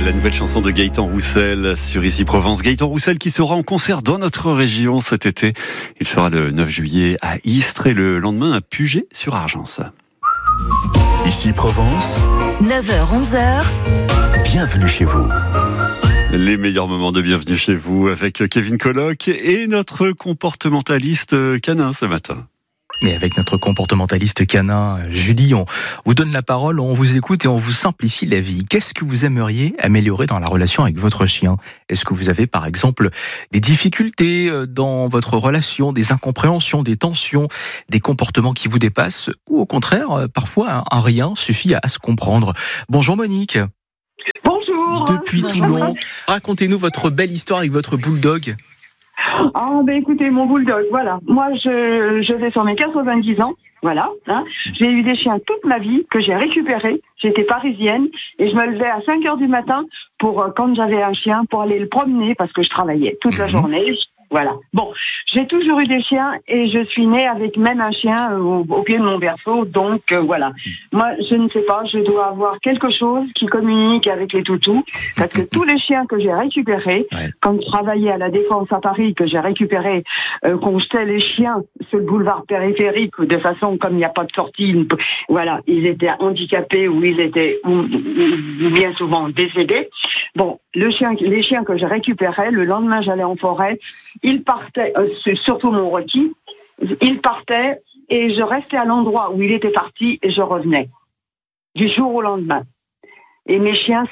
La nouvelle chanson de Gaëtan Roussel sur Ici Provence. Gaëtan Roussel qui sera en concert dans notre région cet été. Il sera le 9 juillet à Istres et le lendemain à Puget-sur-Argence. Ici Provence, 9h-11h, bienvenue chez vous. Les meilleurs moments de Bienvenue chez vous avec Kevin Colloc et notre comportementaliste canin ce matin. Et avec notre comportementaliste canin, Julie, on vous donne la parole, on vous écoute et on vous simplifie la vie. Qu'est-ce que vous aimeriez améliorer dans la relation avec votre chien ? Est-ce que vous avez, par exemple, des difficultés dans votre relation, des incompréhensions, des tensions, des comportements qui vous dépassent ? Ou au contraire, parfois, un rien suffit à se comprendre. Bonjour Monique. Bonjour. Depuis Toulon, racontez-nous votre belle histoire avec votre bulldog. Ah écoutez, mon bulldog, voilà. Moi, je vais sur mes 90 ans, voilà. J'ai eu des chiens toute ma vie que j'ai récupérés. J'étais parisienne et je me levais à 5h du matin pour, quand j'avais un chien, pour aller le promener parce que je travaillais toute la journée. Voilà. Bon, j'ai toujours eu des chiens et je suis née avec même un chien au pied de mon berceau. Donc voilà. Moi, je ne sais pas, je dois avoir quelque chose qui communique avec les toutous parce que tous les chiens que j'ai récupérés, quand je travaillais à la Défense à Paris, que j'ai récupéré, qu'on jetait les chiens sur le boulevard périphérique de façon comme il n'y a pas de sortie, voilà, ils étaient handicapés ou ils étaient ou bien souvent décédés. Bon, les chiens que je récupérais, le lendemain j'allais en forêt, ils partaient, surtout mon Rocky, il partait et je restais à l'endroit où il était parti et je revenais du jour au lendemain. Et mes chiens,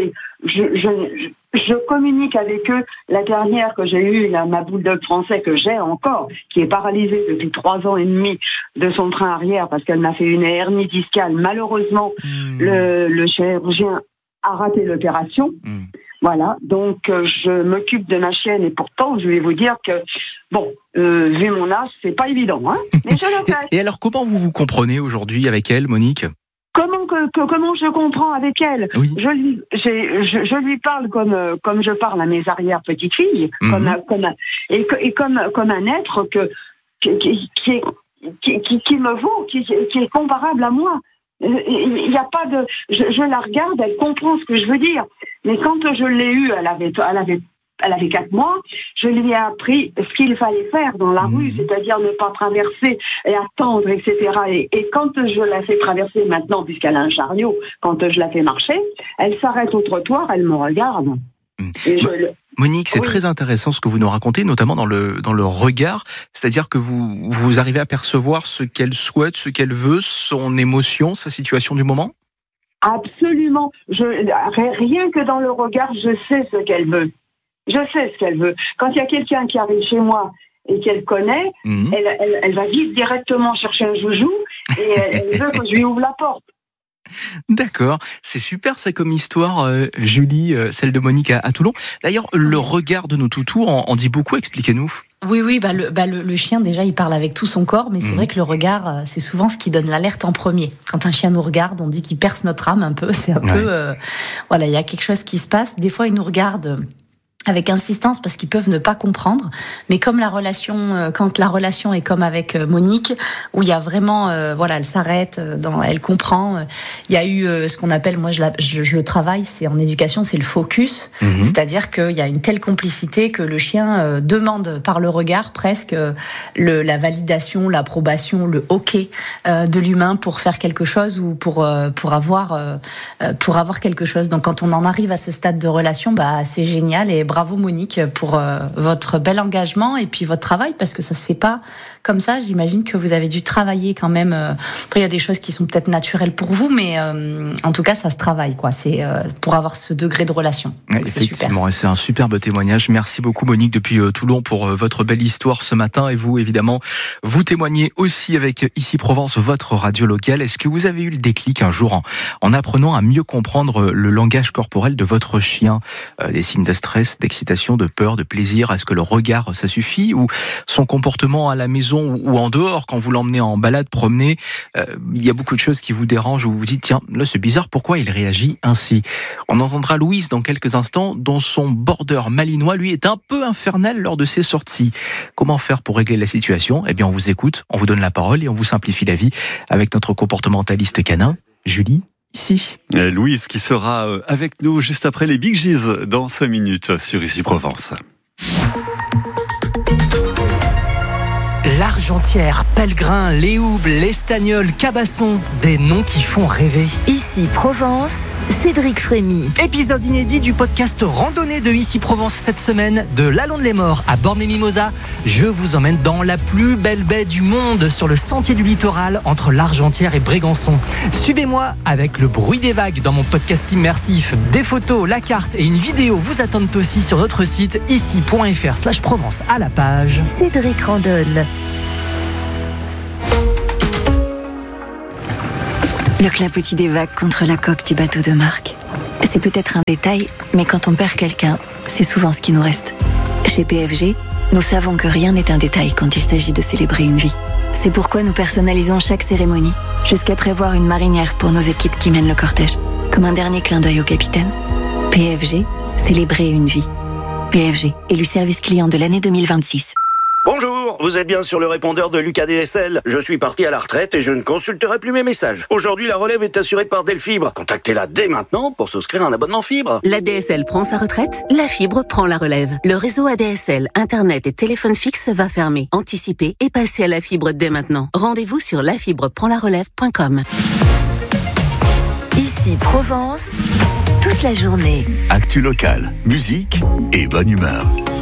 je communique avec eux. La dernière que j'ai eue, ma bulldog français que j'ai encore, qui est paralysée depuis 3 ans et demi de son train arrière parce qu'elle m'a fait une hernie discale. Malheureusement, le chirurgien a raté l'opération. Voilà, donc je m'occupe de ma chienne et pourtant je vais vous dire que, bon, vu mon âge, c'est pas évident, hein, mais je le fais. Et alors comment vous vous comprenez aujourd'hui avec elle, Monique ? Comment je comprends avec elle ? Oui. Je lui parle comme je parle à mes arrière-petites-filles, comme un être qui me vaut, qui est comparable à moi. Il n'y a pas de. Je la regarde, elle comprend ce que je veux dire. Mais quand je l'ai eue, elle avait 4 mois, je lui ai appris ce qu'il fallait faire dans la rue, c'est-à-dire ne pas traverser et attendre, etc. Et quand je la fais traverser maintenant, puisqu'elle a un chariot, quand je la fais marcher, elle s'arrête au trottoir, elle me regarde. Et Monique, c'est très intéressant ce que vous nous racontez, notamment dans le regard, c'est-à-dire que vous arrivez à percevoir ce qu'elle souhaite, ce qu'elle veut, son émotion, sa situation du moment ? Absolument. Rien que dans le regard, je sais ce qu'elle veut. Je sais ce qu'elle veut. Quand il y a quelqu'un qui arrive chez moi et qu'elle connaît, elle va vite directement chercher un joujou et elle veut que je lui ouvre la porte. D'accord, c'est super ça comme histoire, Julie, celle de Monique à Toulon. D'ailleurs, le regard de nos toutous en dit beaucoup, expliquez-nous. Oui, le chien déjà il parle avec tout son corps, mais c'est vrai que le regard c'est souvent ce qui donne l'alerte en premier. Quand un chien nous regarde, on dit qu'il perce notre âme un peu, c'est un peu, voilà, il y a quelque chose qui se passe. Des fois, il nous regarde avec insistance parce qu'ils peuvent ne pas comprendre, mais comme quand la relation est comme avec Monique, où il y a vraiment, elle s'arrête, elle comprend. Il y a eu ce qu'on appelle, moi je le travaille, c'est en éducation, c'est le focus, c'est-à-dire qu'il y a une telle complicité que le chien demande par le regard presque la validation, l'approbation, le OK de l'humain pour faire quelque chose ou pour avoir quelque chose. Donc quand on en arrive à ce stade de relation, c'est génial et bravo Monique pour votre bel engagement et puis votre travail parce que ça se fait pas comme ça. J'imagine que vous avez dû travailler quand même. Après, il y a des choses qui sont peut-être naturelles pour vous, mais en tout cas, ça se travaille, quoi. C'est pour avoir ce degré de relation. Ouais, effectivement, et c'est un superbe témoignage. Merci beaucoup Monique depuis Toulon pour votre belle histoire ce matin. Et vous, évidemment, vous témoignez aussi avec Ici Provence, votre radio locale. Est-ce que vous avez eu le déclic un jour en apprenant à mieux comprendre le langage corporel de votre chien, des signes de stress, d'excitation, de peur, de plaisir? Est-ce que le regard, ça suffit? Ou son comportement à la maison ou en dehors, quand vous l'emmenez en balade, promener, il y a beaucoup de choses qui vous dérangent, où vous vous dites, tiens, là c'est bizarre, pourquoi il réagit ainsi? On entendra Louise dans quelques instants, dont son border malinois, lui, est un peu infernal lors de ses sorties. Comment faire pour régler la situation? Eh bien, on vous écoute, on vous donne la parole et on vous simplifie la vie avec notre comportementaliste canin, Julie. ici. Louise qui sera avec nous juste après les Big G's dans 5 minutes sur Ici Provence. L'Argentière, Pellegrin, Les Houbles, l'Estagnol, Cabasson, des noms qui font rêver. Ici Provence, Cédric Frémy. Épisode inédit du podcast randonnée de Ici Provence cette semaine, de l'Allon-de-les-Morts à Bormes-les-Mimosas. Je vous emmène dans la plus belle baie du monde, sur le sentier du littoral entre l'Argentière et Brégançon. Suivez-moi avec le bruit des vagues dans mon podcast immersif. Des photos, la carte et une vidéo vous attendent aussi sur notre site ici.fr/Provence à la page. Cédric randonne. Le clapotis des vagues contre la coque du bateau de Marc. C'est peut-être un détail, mais quand on perd quelqu'un, c'est souvent ce qui nous reste. Chez PFG, nous savons que rien n'est un détail quand il s'agit de célébrer une vie. C'est pourquoi nous personnalisons chaque cérémonie, jusqu'à prévoir une marinière pour nos équipes qui mènent le cortège, comme un dernier clin d'œil au capitaine. PFG, célébrer une vie. PFG, élu service client de l'année 2026. Bonjour, vous êtes bien sur le répondeur de Lucas DSL. Je suis parti à la retraite et je ne consulterai plus mes messages. Aujourd'hui, la relève est assurée par Delfibre. Contactez-la dès maintenant pour souscrire un abonnement fibre. La DSL prend sa retraite, la fibre prend la relève. Le réseau ADSL, Internet et téléphone fixe va fermer. Anticipez et passez à la fibre dès maintenant. Rendez-vous sur lafibreprendlarelève.com. Ici Provence, toute la journée. Actu locale, musique et bonne humeur.